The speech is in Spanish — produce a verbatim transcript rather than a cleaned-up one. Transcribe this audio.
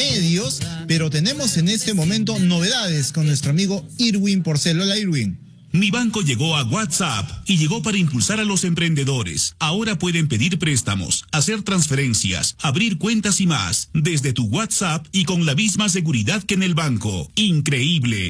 medios, pero tenemos en este momento novedades con nuestro amigo Irwin Porcel. Hola, Irwin. Mi banco llegó a WhatsApp y llegó para impulsar a los emprendedores. Ahora pueden pedir préstamos, hacer transferencias, abrir cuentas y más desde tu WhatsApp y con la misma seguridad que en el banco. Increíble.